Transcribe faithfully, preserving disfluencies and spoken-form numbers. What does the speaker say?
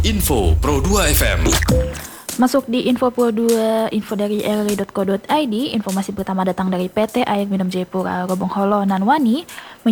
Info Pro dua F M. Masuk di Info Pro dua, info dari r l dot co dot i d. Informasi pertama datang dari P T Air Minum Jayapura Robong Holo Nanwani.